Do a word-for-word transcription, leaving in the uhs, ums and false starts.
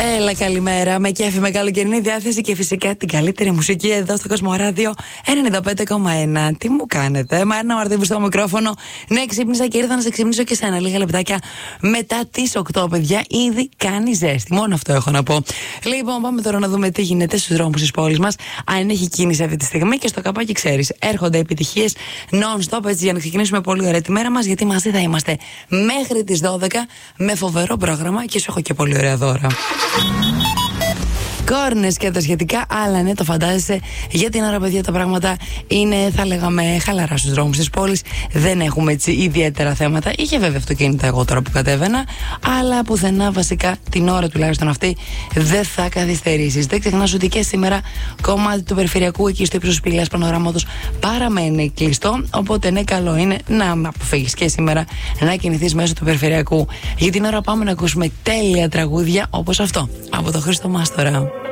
Έλα, καλημέρα. Με κέφι, με καλοκαιρινή διάθεση και φυσικά την καλύτερη μουσική εδώ στο Κοσμοράδιο ενενήντα πέντε κόμμα ένα. Τι μου κάνετε, Μαρίνα Μαρτίνου στο μικρόφωνο. Ναι, ξύπνησα και ήρθα να σε ξυπνήσω και σένα λίγα λεπτάκια μετά τις οκτώ, παιδιά. Ήδη κάνει ζέστη. Μόνο αυτό έχω να πω. Λοιπόν, πάμε τώρα να δούμε τι γίνεται στους δρόμους της πόλης μας. Αν έχει κίνηση αυτή τη στιγμή και στο καπάκι, ξέρεις, έρχονται επιτυχίες non-stop, έτσι για να ξεκινήσουμε πολύ ωραία τη μέρα μας. Γιατί μαζί θα είμαστε μέχρι τις δώδεκα με φοβερό πρόγραμμα και σου έχω και πολύ ωραία δώρα. Κόρνες και τα σχετικά, αλλά ναι, το φαντάζεσαι. Για την ώρα, παιδιά, τα πράγματα είναι, θα λέγαμε, χαλαρά στους δρόμους της πόλης. Δεν έχουμε έτσι ιδιαίτερα θέματα. Είχε βέβαια αυτοκίνητα εγώ τώρα που κατέβαινα, αλλά πουθενά βασικά την ώρα τουλάχιστον αυτή δεν θα καθυστερήσεις. Δεν ξεχνάς ότι και σήμερα κομμάτι του περιφερειακού εκεί στο ύψος Πηλαίας Πανοράματος παραμένει κλειστό. Οπότε ναι, καλό είναι να αποφύγεις και σήμερα να κινηθείς μέσω του περιφερειακού. Για την ώρα πάμε να ακούσουμε τέλεια τραγούδια όπως αυτό από το Χρήστο Μάστορα.